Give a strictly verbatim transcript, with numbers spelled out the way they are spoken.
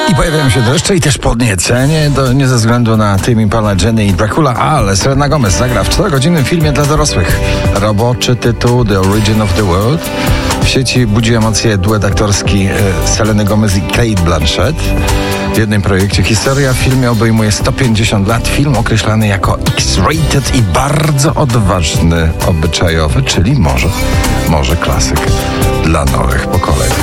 I pojawiają się dreszcze i też podniecenie, to nie ze względu na Tame Impala, Jenny i Dracula, ale Selena Gomez zagra w czterogodzinnym filmie dla dorosłych. Roboczy tytuł The Origin of the World. W sieci budzi emocje duet aktorski Seleny Gomez i Cate Blanchett. W jednym projekcie historia w filmie obejmuje sto pięćdziesiąt lat. Film określany jako X-rated i bardzo odważny obyczajowy, czyli może, może klasyk dla nowych pokoleń.